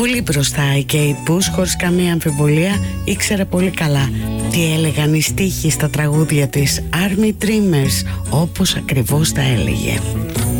Πολύ μπροστά η Kate Bush, χωρίς καμία αμφιβολία. Ήξερε πολύ καλά τι έλεγαν οι στίχοι στα τραγούδια της, Army Dreamers, όπως ακριβώς τα έλεγε.